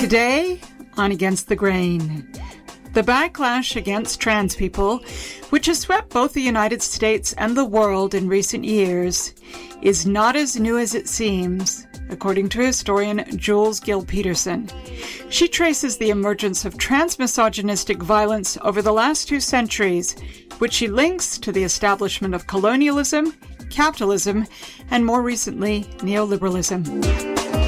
Today on Against the Grain, the backlash against trans people, which has swept both the United States and the world in recent years, is not as new as it seems, according to historian Jules Gill-Peterson. She traces the emergence of trans-misogynistic violence over the last 2 centuries, which she links to the establishment of colonialism, capitalism, and more recently, neoliberalism.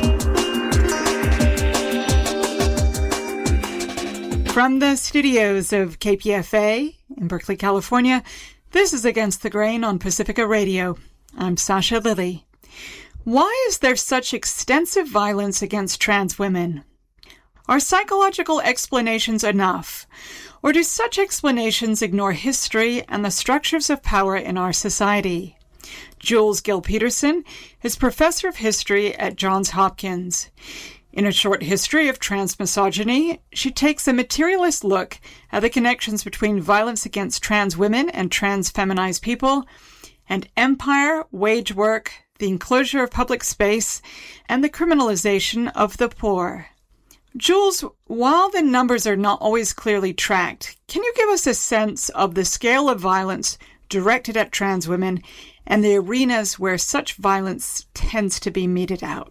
From the studios of KPFA in Berkeley, California, this is Against the Grain on Pacifica Radio. I'm Sasha Lilly. Why is there such extensive violence against trans women? Are psychological explanations enough? Or do such explanations ignore history and the structures of power in our society? Jules Gill-Peterson is professor of history at Johns Hopkins. In A Short History of Trans-Misogyny, she takes a materialist look at the connections between violence against trans women and trans-feminized people, and empire, wage work, the enclosure of public space, and the criminalization of the poor. Jules, while the numbers are not always clearly tracked, can you give us a sense of the scale of violence directed at trans women and the arenas where such violence tends to be meted out?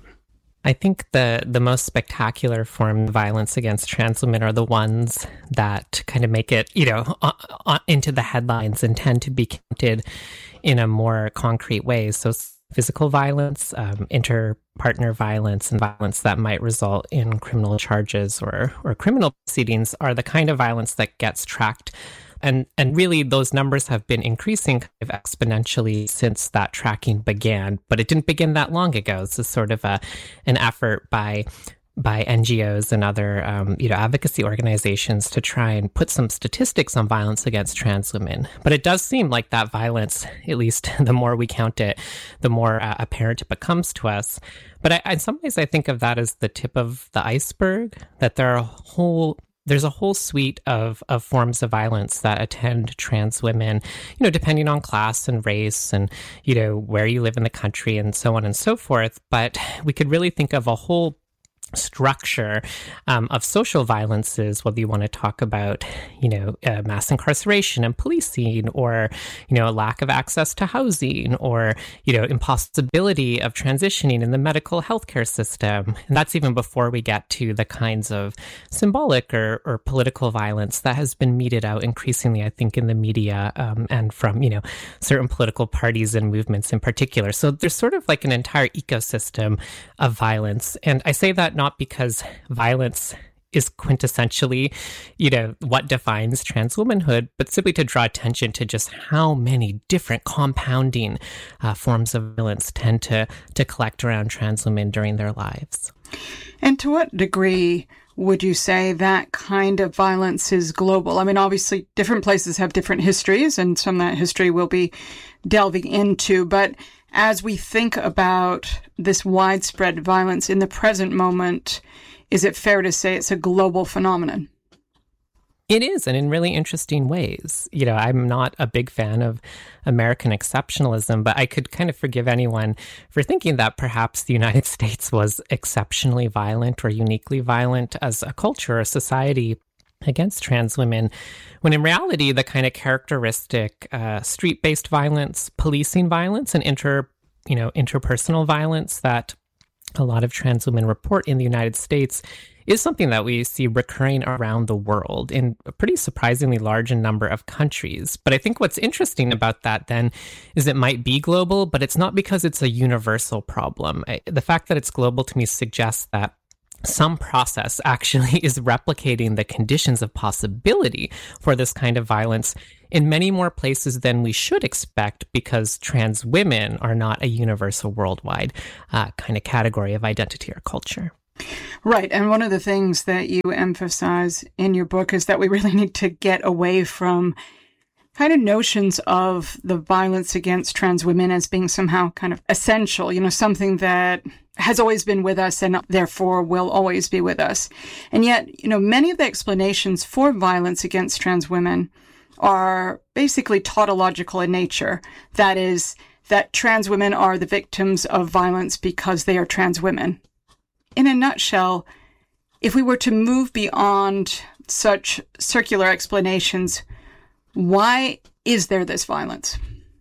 I think the most spectacular form of violence against trans women are the ones that kind of make it, into the headlines and tend to be counted in a more concrete way. So physical violence, inter-partner violence, and violence that might result in criminal charges or criminal proceedings are the kind of violence that gets tracked. And really, those numbers have been increasing kind of exponentially since that tracking began. But it didn't begin that long ago. This is sort of an effort by NGOs and other advocacy organizations to try and put some statistics on violence against trans women. But it does seem like that violence, at least the more we count it, the more apparent it becomes to us. But in some ways, I think of that as the tip of the iceberg, that there's a whole suite of forms of violence that attend trans women, depending on class and race and, where you live in the country and so on and so forth. But we could really think of a whole structure of social violences, whether you want to talk about, mass incarceration and policing, or, a lack of access to housing, or, impossibility of transitioning in the medical healthcare system. And that's even before we get to the kinds of symbolic or political violence that has been meted out increasingly, I think, in the media and from, certain political parties and movements in particular. So there's sort of like an entire ecosystem of violence. And I say that not because violence is quintessentially, what defines trans womanhood, but simply to draw attention to just how many different compounding forms of violence tend to collect around trans women during their lives. And to what degree would you say that kind of violence is global? I mean, obviously, different places have different histories, and some of that history we'll be delving into, but as we think about this widespread violence in the present moment, is it fair to say it's a global phenomenon? It is, and in really interesting ways. I'm not a big fan of American exceptionalism, but I could kind of forgive anyone for thinking that perhaps the United States was exceptionally violent or uniquely violent as a culture or society against trans women, when in reality, the kind of characteristic street-based violence, policing violence, and interpersonal violence that a lot of trans women report in the United States is something that we see recurring around the world in a pretty surprisingly large number of countries. But I think what's interesting about that then is it might be global, but it's not because it's a universal problem. The fact that it's global to me suggests that some process actually is replicating the conditions of possibility for this kind of violence in many more places than we should expect, because trans women are not a universal worldwide kind of category of identity or culture. Right. And one of the things that you emphasize in your book is that we really need to get away from kind of notions of the violence against trans women as being somehow kind of essential, something that has always been with us and therefore will always be with us. And yet, many of the explanations for violence against trans women are basically tautological in nature. That is, that trans women are the victims of violence because they are trans women. In a nutshell, if we were to move beyond such circular explanations, why is there this violence?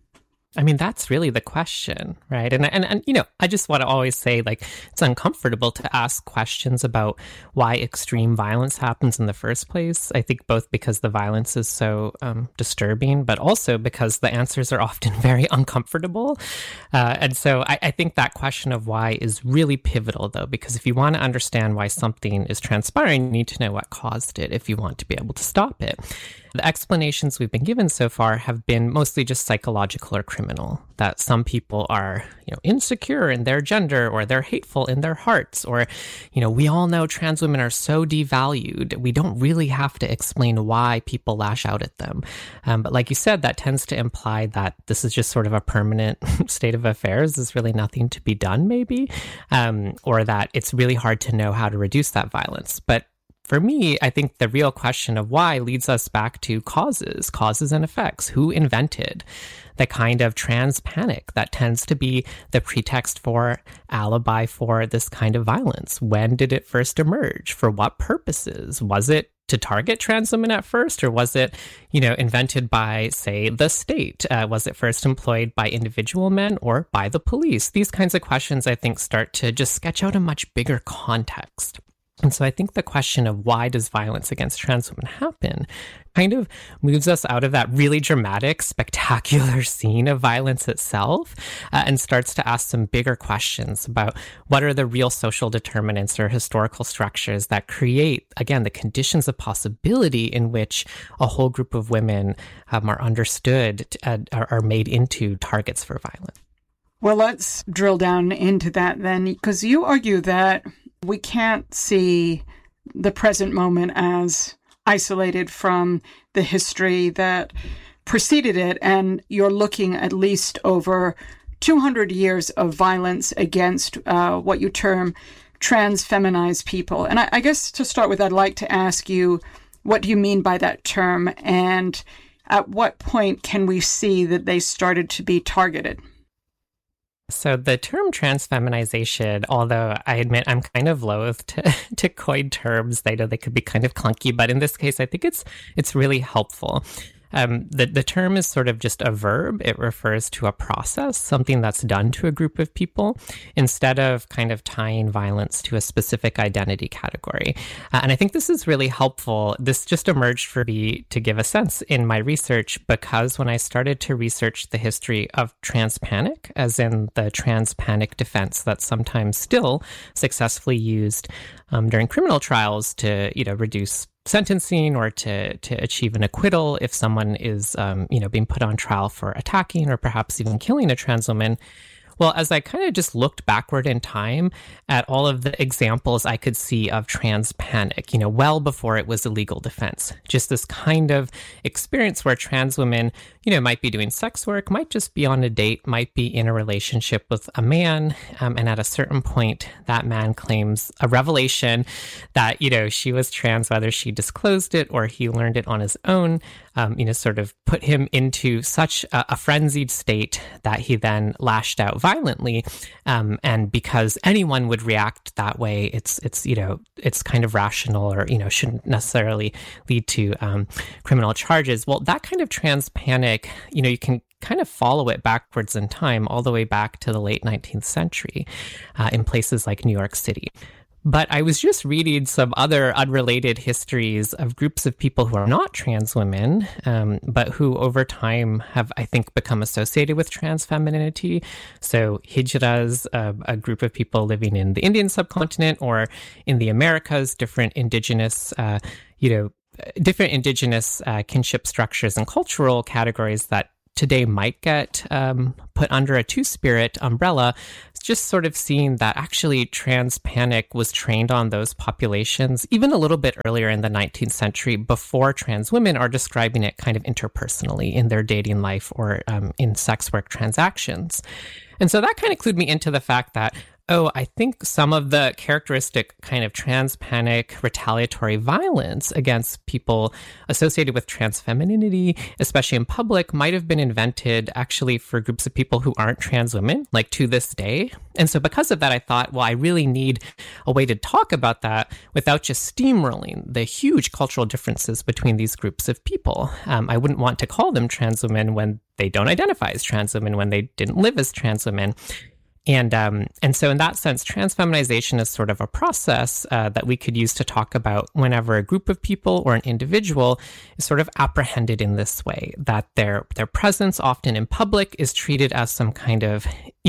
I mean, that's really the question, right? And you know, I just want to always say, like, it's uncomfortable to ask questions about why extreme violence happens in the first place. I think both because the violence is so disturbing, but also because the answers are often very uncomfortable. And so I think that question of why is really pivotal, though, because if you want to understand why something is transpiring, you need to know what caused it if you want to be able to stop it. The explanations we've been given so far have been mostly just psychological or criminal, that some people are, you know, insecure in their gender, or they're hateful in their hearts, or, you know, we all know trans women are so devalued. We don't really have to explain why people lash out at them. But like you said, that tends to imply that this is just sort of a permanent state of affairs. There's really nothing to be done, maybe, or that it's really hard to know how to reduce that violence. But for me, I think the real question of why leads us back to causes and effects. Who invented the kind of trans panic that tends to be the pretext for, alibi for this kind of violence? When did it first emerge? For what purposes? Was it to target trans women at first, or was it, you know, invented by, say, the state? Was it first employed by individual men or by the police? These kinds of questions, I think, start to just sketch out a much bigger context. And so I think the question of why does violence against trans women happen kind of moves us out of that really dramatic, spectacular scene of violence itself, and starts to ask some bigger questions about what are the real social determinants or historical structures that create, again, the conditions of possibility in which a whole group of women are understood, are made into targets for violence. Well, let's drill down into that then, because you argue that we can't see the present moment as isolated from the history that preceded it, and you're looking at least over 200 years of violence against what you term trans feminized people. And I guess to start with, I'd like to ask you, what do you mean by that term, and at what point can we see that they started to be targeted? So the term transfeminization, although I admit I'm kind of loath to coin terms, I know they could be kind of clunky, but in this case, I think it's really helpful. The term is sort of just a verb. It refers to a process, something that's done to a group of people, instead of kind of tying violence to a specific identity category. And I think this is really helpful. This just emerged for me to give a sense in my research, because when I started to research the history of trans panic, as in the trans panic defense that's sometimes still successfully used during criminal trials to, you know, reduce sentencing or to achieve an acquittal if someone is, being put on trial for attacking or perhaps even killing a trans woman. Well, as I kind of just looked backward in time at all of the examples I could see of trans panic, you know, well before it was a legal defense, just this kind of experience where trans women, you know, might be doing sex work, might just be on a date, might be in a relationship with a man. And at a certain point, that man claims a revelation that, you know, she was trans, whether she disclosed it or he learned it on his own, sort of put him into such a frenzied state that he then lashed out violently. And because anyone would react that way, it's kind of rational, or, you know, shouldn't necessarily lead to criminal charges. Well, that kind of trans panic, you know, you can kind of follow it backwards in time, all the way back to the late 19th century in places like New York City. But I was just reading some other unrelated histories of groups of people who are not trans women, but who over time have, I think, become associated with trans femininity. So hijras, a group of people living in the Indian subcontinent or in the Americas, different indigenous kinship structures and cultural categories that today might get put under a two-spirit umbrella. Just sort of seeing that actually trans panic was trained on those populations even a little bit earlier in the 19th century, before trans women are describing it kind of interpersonally in their dating life or in sex work transactions. And so that kind of clued me into the fact that, Oh, I think some of the characteristic kind of transpanic retaliatory violence against people associated with transfemininity, especially in public, might have been invented actually for groups of people who aren't trans women, like to this day. And so because of that, I thought, well, I really need a way to talk about that without just steamrolling the huge cultural differences between these groups of people. I wouldn't want to call them trans women when they don't identify as trans women, when they didn't live as trans women. And so in that sense, transfeminization is sort of a process that we could use to talk about whenever a group of people or an individual is sort of apprehended in this way, that their presence often in public is treated as some kind of,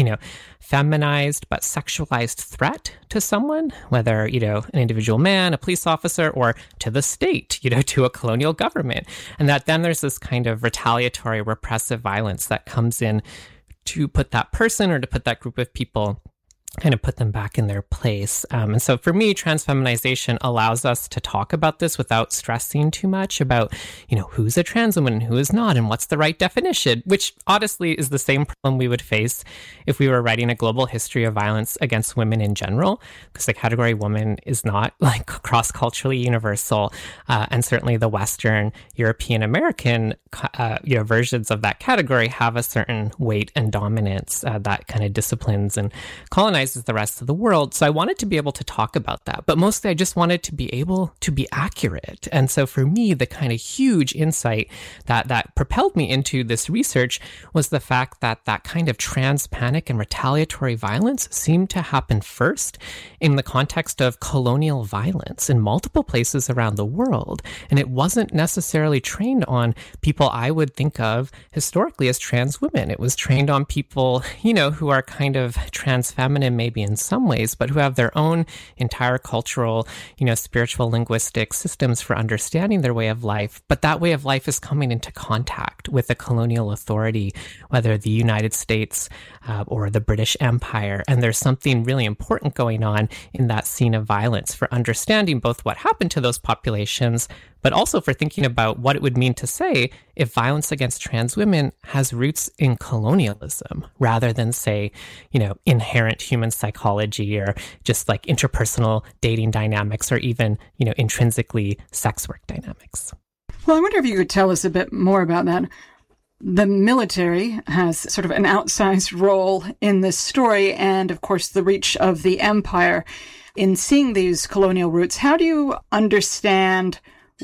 feminized but sexualized threat to someone, whether, an individual man, a police officer, or to the state, to a colonial government. And that then there's this kind of retaliatory repressive violence that comes in to put that person or to put that group of people, kind of put them back in their place. And so for me, transfeminization allows us to talk about this without stressing too much about, who's a trans woman and who is not, and what's the right definition, which honestly is the same problem we would face if we were writing a global history of violence against women in general, because the category woman is not like cross-culturally universal. And certainly the Western European American, versions of that category have a certain weight and dominance that kind of disciplines and colonizes the rest of the world. So I wanted to be able to talk about that, but mostly I just wanted to be able to be accurate. And so for me, the kind of huge insight that propelled me into this research was the fact that that kind of transpanic and retaliatory violence seemed to happen first in the context of colonial violence in multiple places around the world. And it wasn't necessarily trained on people I would think of historically as trans women. It was trained on people, who are kind of trans feminine maybe in some ways, but who have their own entire cultural, spiritual linguistic systems for understanding their way of life. But that way of life is coming into contact with a colonial authority, whether the United States or the British Empire. And there's something really important going on in that scene of violence for understanding both what happened to those populations, but also for thinking about what it would mean to say if violence against trans women has roots in colonialism rather than, say, inherent human psychology or just like interpersonal dating dynamics or even, intrinsically sex work dynamics. Well, I wonder if you could tell us a bit more about that. The military has sort of an outsized role in this story and, of course, the reach of the empire in seeing these colonial roots. How do you understand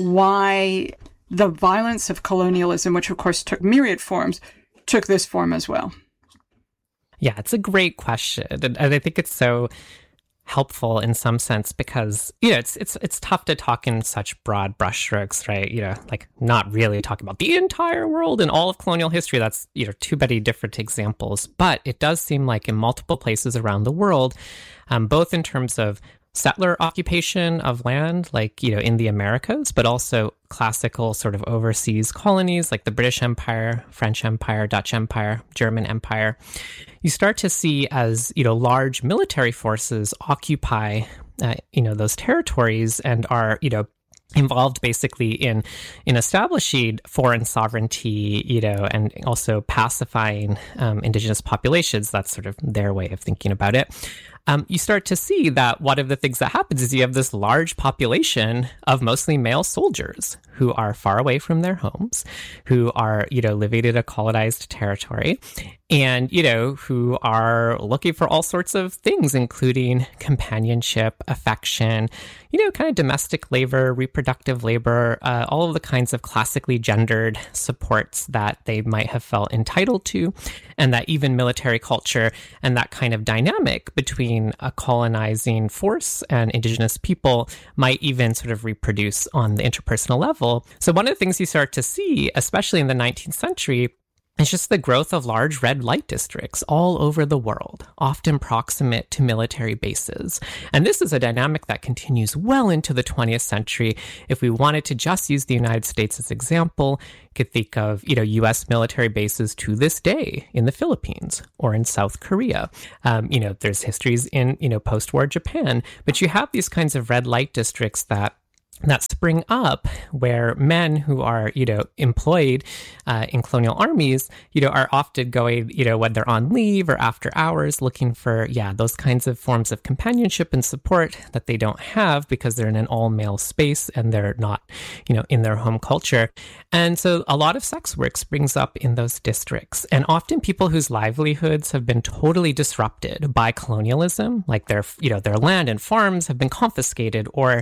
why the violence of colonialism, which of course took myriad forms, took this form as well? Yeah, it's a great question. And I think it's so helpful in some sense because, it's tough to talk in such broad brushstrokes, right? Like not really talking about the entire world and all of colonial history. That's, too many different examples. But it does seem like in multiple places around the world, both in terms of settler occupation of land, like, in the Americas, but also classical sort of overseas colonies like the British Empire, French Empire, Dutch Empire, German Empire. You start to see as, large military forces occupy, those territories and are, involved basically in establishing foreign sovereignty, and also pacifying indigenous populations. That's sort of their way of thinking about it. You start to see that one of the things that happens is you have this large population of mostly male soldiers who are far away from their homes, who are, living in a colonized territory, and, who are looking for all sorts of things, including companionship, affection, kind of domestic labor, reproductive labor, all of the kinds of classically gendered supports that they might have felt entitled to, and that even military culture and that kind of dynamic between a colonizing force and indigenous people might even sort of reproduce on the interpersonal level. So one of the things you start to see, especially in the 19th century, it's just the growth of large red light districts all over the world, often proximate to military bases. And this is a dynamic that continues well into the 20th century. If we wanted to just use the United States as example, you could think of, U.S. military bases to this day in the Philippines or in South Korea. There's histories in, post-war Japan, but you have these kinds of red light districts that that spring up where men who are, employed in colonial armies, are often going, when they're on leave or after hours looking for, those kinds of forms of companionship and support that they don't have because they're in an all-male space and they're not, in their home culture. And so a lot of sex work springs up in those districts. And often people whose livelihoods have been totally disrupted by colonialism, like their land and farms have been confiscated, or,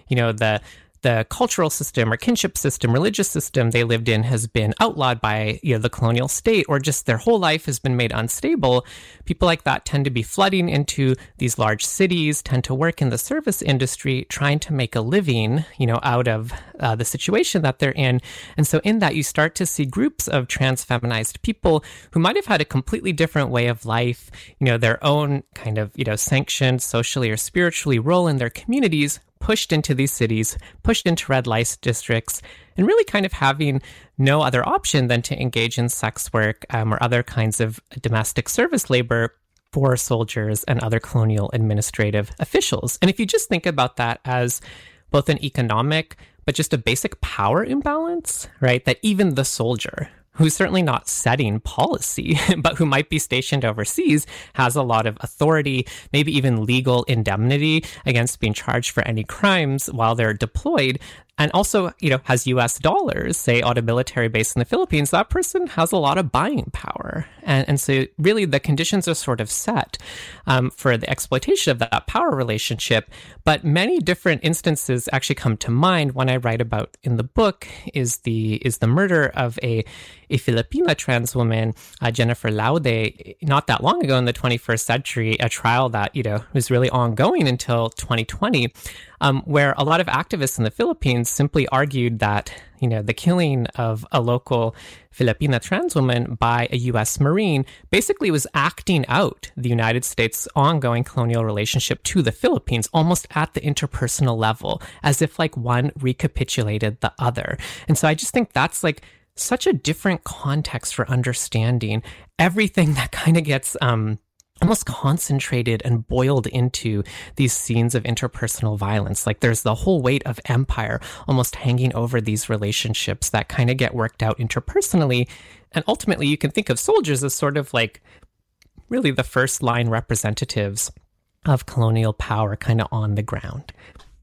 the cultural system or kinship system, religious system they lived in has been outlawed by the colonial state, or just their whole life has been made unstable. People like that tend to be flooding into these large cities, tend to work in the service industry, trying to make a living, out of the situation that they're in. And so in that, you start to see groups of trans feminized people who might have had a completely different way of life, their own kind of, sanctioned socially or spiritually role in their communities, pushed into these cities, pushed into red light districts, and really kind of having no other option than to engage in sex work or other kinds of domestic service labor for soldiers and other colonial administrative officials. And if you just think about that as both an economic, but just a basic power imbalance, right? That even the soldier, who's certainly not setting policy, but who might be stationed overseas, has a lot of authority, maybe even legal indemnity against being charged for any crimes while they're deployed, and also, has US dollars, say, on a military base in the Philippines. That person has a lot of buying power. And so really the conditions are sort of set for the exploitation of that power relationship. But many different instances actually come to mind. One I write about in the book is the murder of a Filipina trans woman, Jennifer Laude, not that long ago in the 21st century, a trial that, was really ongoing until 2020. Where a lot of activists in the Philippines simply argued that, the killing of a local Filipina trans woman by a U.S. Marine basically was acting out the United States' ongoing colonial relationship to the Philippines, almost at the interpersonal level, as if like one recapitulated the other. And so I just think that's like such a different context for understanding everything that kind of gets almost concentrated and boiled into these scenes of interpersonal violence. Like there's the whole weight of empire almost hanging over these relationships that kind of get worked out interpersonally. And ultimately, you can think of soldiers as sort of like really the first line representatives of colonial power kind of on the ground.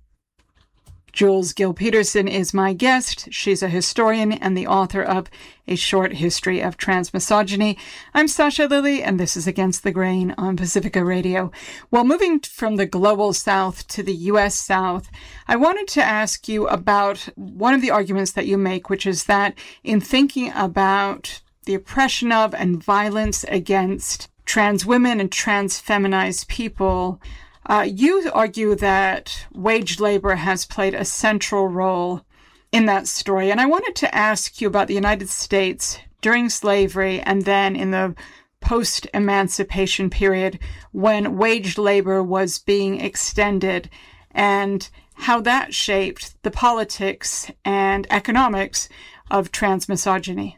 Jules Gill-Peterson is my guest. She's a historian and the author of A Short History of Transmisogyny. I'm Sasha Lilley, and this is Against the Grain on Pacifica Radio. Well, moving from the global south to the U.S. South, I wanted to ask you about one of the arguments that you make, which is that in thinking about the oppression of and violence against trans women and trans feminized people, you argue that wage labor has played a central role in that story. And I wanted to ask you about the United States during slavery and then in the post-emancipation period when wage labor was being extended and how that shaped the politics and economics of transmisogyny.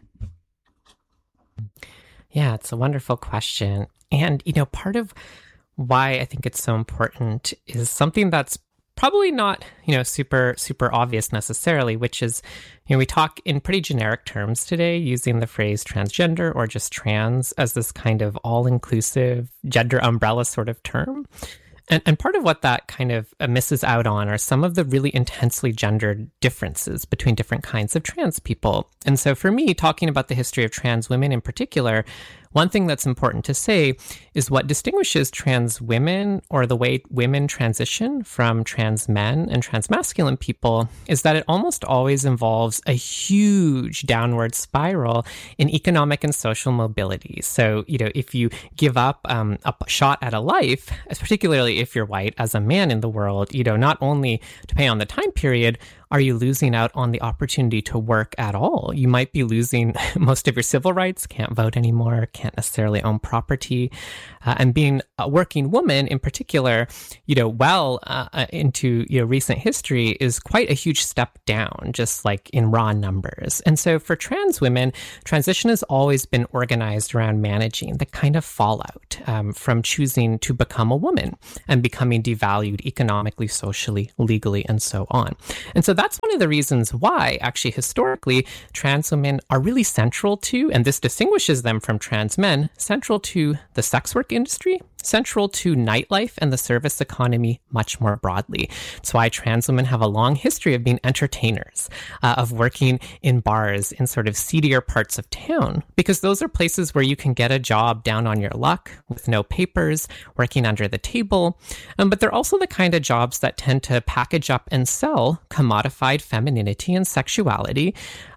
Yeah, it's a wonderful question. And, part of why I think it's so important is something that's probably not, super obvious necessarily, which is, we talk in pretty generic terms today using the phrase transgender or just trans as this kind of all-inclusive gender umbrella sort of term. And part of what that kind of misses out on are some of the really intensely gendered differences between different kinds of trans people. And so for me, talking about the history of trans women in particular, one thing that's important to say is what distinguishes trans women or the way women transition from trans men and trans masculine people is that it almost always involves a huge downward spiral in economic and social mobility. So, if you give up a shot at a life, particularly if you're white as a man in the world, not only depending on the time period, are you losing out on the opportunity to work at all? You might be losing most of your civil rights, can't vote anymore, can't necessarily own property. And being a working woman in particular, well into recent history is quite a huge step down, just like in raw numbers. And so for trans women, transition has always been organized around managing the kind of fallout from choosing to become a woman and becoming devalued economically, socially, legally, and so on. And so that's one of the reasons why, actually, historically, trans women are really central to, and this distinguishes them from trans men, central to the sex work industry, central to nightlife and the service economy much more broadly. It's why trans women have a long history of being entertainers, of working in bars in sort of seedier parts of town, because those are places where you can get a job down on your luck with no papers, working under the table. But they're also the kind of jobs that tend to package up and sell commodified femininity and sexuality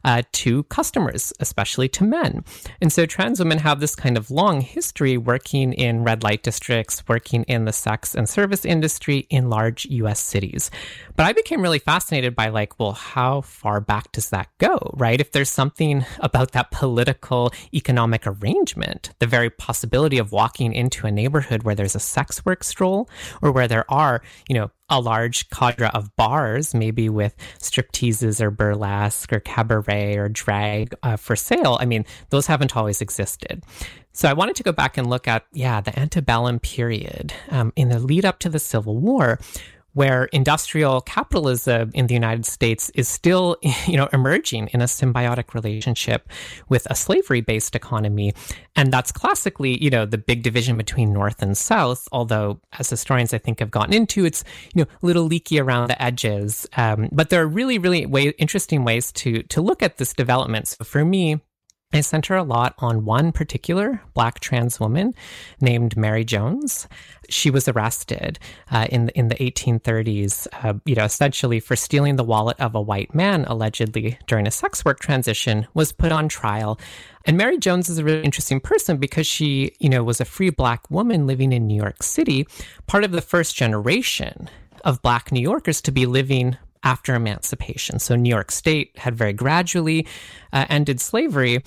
to customers, especially to men. And so trans women have this kind of long history working in red light districts, working in the sex and service industry in large US cities. But I became really fascinated by how far back does that go, right? If there's something about that political economic arrangement, the very possibility of walking into a neighborhood where there's a sex work stroll or where there are, a large cadre of bars, maybe with stripteases or burlesque or cabaret or drag for sale. I mean, those haven't always existed. So I wanted to go back and look at, the antebellum period in the lead up to the Civil War, where industrial capitalism in the United States is still, emerging in a symbiotic relationship with a slavery-based economy. And that's classically, the big division between North and South, although as historians, I think, have gotten into, it's, a little leaky around the edges. But there are really, really interesting ways to look at this development. So for me, I center a lot on one particular Black trans woman named Mary Jones. She was arrested in the 1830s, essentially for stealing the wallet of a white man, allegedly during a sex work transition, was put on trial. And Mary Jones is a really interesting person because she, was a free Black woman living in New York City, part of the first generation of Black New Yorkers to be living after emancipation. So New York State had very gradually ended slavery.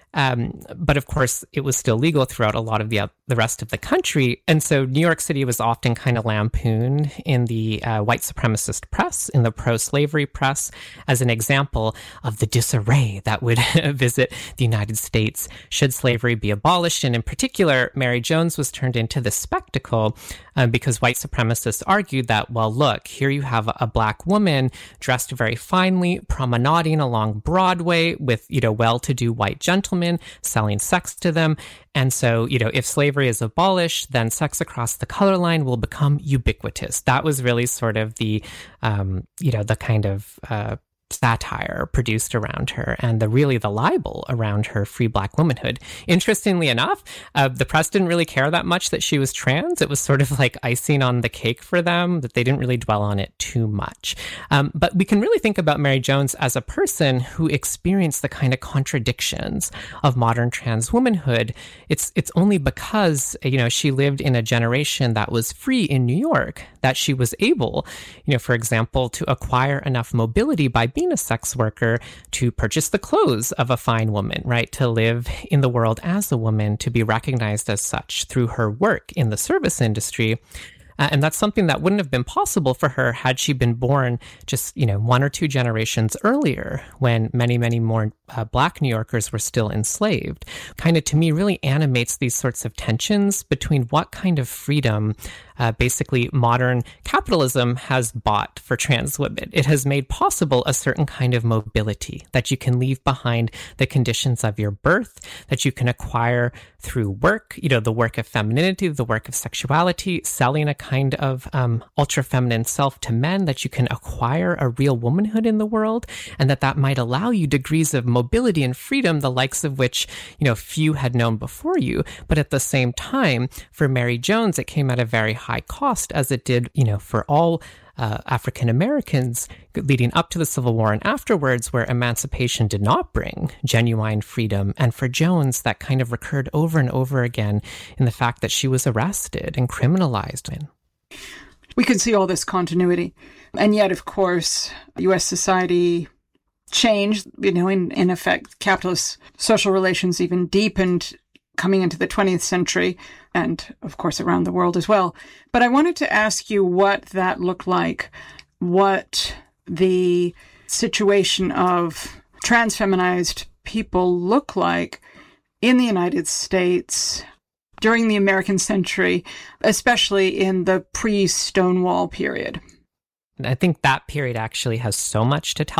But of course, it was still legal throughout a lot of the rest of the country. And so New York City was often kind of lampooned in the white supremacist press, in the pro-slavery press, as an example of the disarray that would visit the United States should slavery be abolished. And in particular, Mary Jones was turned into the spectacle because white supremacists argued that, well, look, here you have a Black woman dressed very finely, promenading along Broadway with, well-to-do white gentlemen, selling sex to them. And so, if slavery is abolished, then sex across the color line will become ubiquitous. That was really sort of the, the kind of satire produced around her and the libel around her free Black womanhood. Interestingly enough, the press didn't really care that much that she was trans. It was sort of like icing on the cake for them, that they didn't really dwell on it too much. But we can really think about Mary Jones as a person who experienced the kind of contradictions of modern trans womanhood. It's only because, she lived in a generation that was free in New York that she was able, for example, to acquire enough mobility by being a sex worker to purchase the clothes of a fine woman, right? To live in the world as a woman, to be recognized as such through her work in the service industry. And that's something that wouldn't have been possible for her had she been born just, one or two generations earlier, when many, many more Black New Yorkers were still enslaved. Kind of, to me, really animates these sorts of tensions between what kind of freedom basically modern capitalism has bought for trans women. It has made possible a certain kind of mobility that you can leave behind the conditions of your birth, that you can acquire through work, the work of femininity, the work of sexuality, selling a kind of ultra-feminine self to men, that you can acquire a real womanhood in the world, and that might allow you degrees of mobility and freedom, the likes of which, few had known before you. But at the same time, for Mary Jones, it came at a very high cost, as it did, for all African Americans leading up to the Civil War and afterwards, where emancipation did not bring genuine freedom. And for Jones, that kind of recurred over and over again in the fact that she was arrested and criminalized. we can see all this continuity. And yet, of course, U.S. society changed, in effect, capitalist social relations even deepened coming into the 20th century and, of course, around the world as well. But I wanted to ask you what that looked like, what the situation of trans-feminized people look like in the United States during the American century, especially in the pre-Stonewall period. I think that period actually has so much to tell